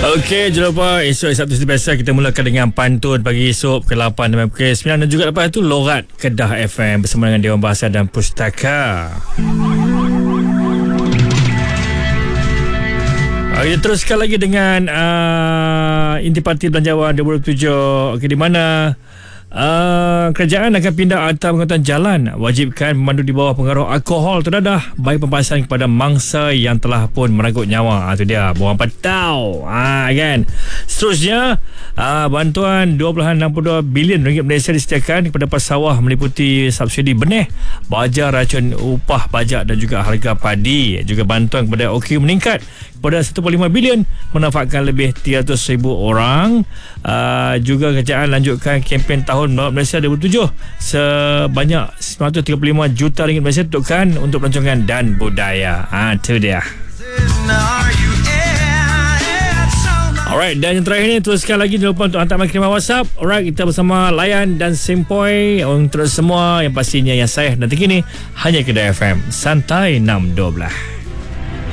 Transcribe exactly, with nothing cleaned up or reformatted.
Okey, jangan lupa esok Sabtu seperti biasa kita mulakan dengan pantun pagi esok pukul lapan dan pukul sembilan, dan juga lepas itu Lorat Kedah F M bersama dengan Dewan Bahasa dan Pustaka. Kita teruskan lagi dengan uh, Intipati Belanjawan dua ribu tujuh. Okey, di mana Uh, kerajaan akan pindah Akta Pengangkutan Jalan wajibkan memandu di bawah pengaruh alkohol terdadah bagi pembahasan kepada mangsa yang telah pun merenggut nyawa. Itu dia, buang patau. Ha, kan. Seterusnya, uh, bantuan dua perpuluhan enam puluh dua bilion ringgit Malaysia disediakan kepada pesawah meliputi subsidi benih, bajar racun upah pajak dan juga harga padi. Juga bantuan kepada O Q meningkat kepada satu perpuluhan lima bilion menafaatkan lebih tiga ratus ribu orang. Uh, juga kerajaan lanjutkan kempen tahun Malaysia dua ribu tujuh sebanyak sembilan ratus tiga puluh lima juta ringgit Malaysia ditukar untuk pelancongan dan budaya. Ha, itu dia. Alright, dan yang terakhir ni teruskan lagi, jangan lupa untuk hantar maklumat WhatsApp. Alright, kita bersama Layan dan Sempoi untuk semua yang pastinya yang saya dan terkini hanya Kedah F M Santai enam dua belas.